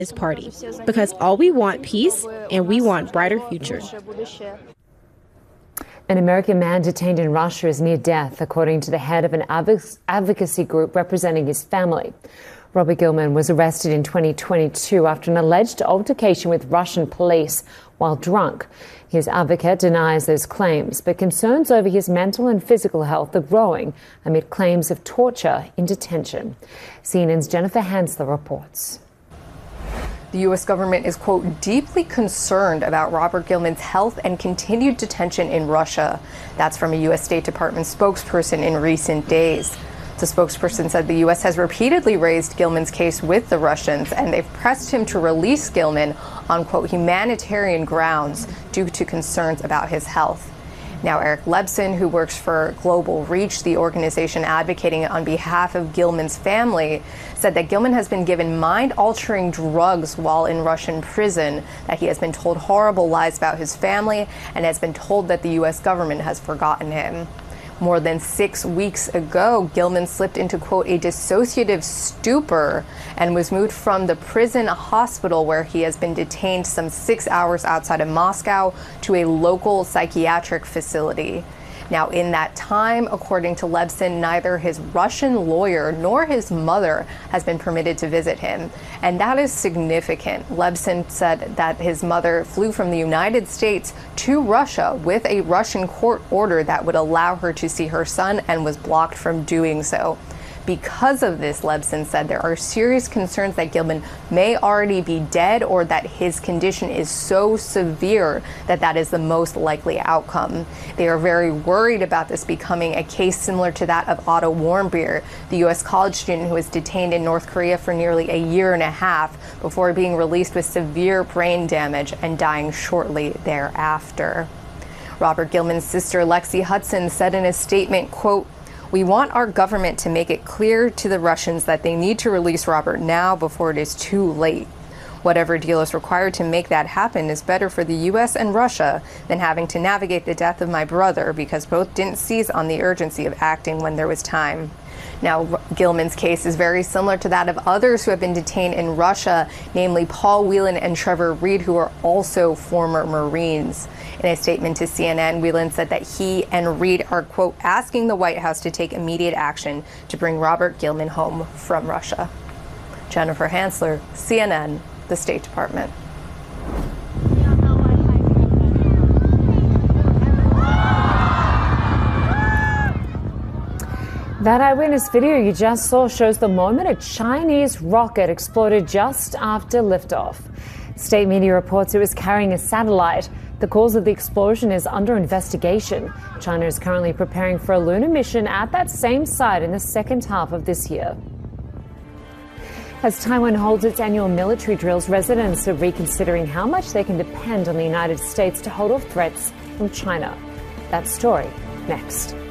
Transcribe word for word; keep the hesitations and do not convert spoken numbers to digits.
Party, because all we want peace and we want brighter futures. An American man detained in Russia is near death, according to the head of an advocacy group representing his family. Robert Gilman was arrested in twenty twenty-two after an alleged altercation with Russian police while drunk. His advocate denies those claims, but concerns over his mental and physical health are growing amid claims of torture in detention. C N N's Jennifer Hansler reports. The U S government is, quote, deeply concerned about Robert Gilman's health and continued detention in Russia. That's from a U S State Department spokesperson in recent days. The spokesperson said the U S has repeatedly raised Gilman's case with the Russians, and they've pressed him to release Gilman on, quote, humanitarian grounds due to concerns about his health. Now, Eric Lebson, who works for Global Reach, the organization advocating on behalf of Gilman's family, said that Gilman has been given mind-altering drugs while in Russian prison, that he has been told horrible lies about his family, and has been told that the U S government has forgotten him. More than six weeks ago, Gilman slipped into, quote, a dissociative stupor and was moved from the prison hospital where he has been detained some six hours outside of Moscow to a local psychiatric facility. Now, in that time, according to Lebson, neither his Russian lawyer nor his mother has been permitted to visit him. And that is significant. Lebson said that his mother flew from the United States to Russia with a Russian court order that would allow her to see her son and was blocked from doing so. Because of this, Lebson said there are serious concerns that Gilman may already be dead, or that his condition is so severe that that is the most likely outcome. They are very worried about this becoming a case similar to that of Otto Warmbier, the U S college student who was detained in North Korea for nearly a year and a half before being released with severe brain damage and dying shortly thereafter. Robert Gilman's sister, Lexi Hudson, said in a statement, quote, "We want our government to make it clear to the Russians that they need to release Robert now before it is too late. Whatever deal is required to make that happen is better for the U S and Russia than having to navigate the death of my brother, because both didn't seize on the urgency of acting when there was time." Now, Gilman's case is very similar to that of others who have been detained in Russia, namely Paul Whelan and Trevor Reed, who are also former Marines. In a statement to C N N, Whelan said that he and Reed are, quote, asking the White House to take immediate action to bring Robert Gilman home from Russia. Jennifer Hansler, C N N, the State Department. That eyewitness video you just saw shows the moment a Chinese rocket exploded just after liftoff. State media reports it was carrying a satellite. The cause of the explosion is under investigation. China is currently preparing for a lunar mission at that same site in the second half of this year. As Taiwan holds its annual military drills, residents are reconsidering how much they can depend on the United States to hold off threats from China. That story next.